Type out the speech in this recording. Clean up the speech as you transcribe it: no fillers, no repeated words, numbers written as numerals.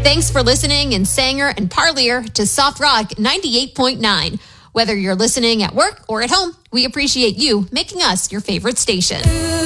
Thanks for listening in Sanger and Parlier to Soft Rock 98.9. Whether you're listening at work or at home, we appreciate you making us your favorite station.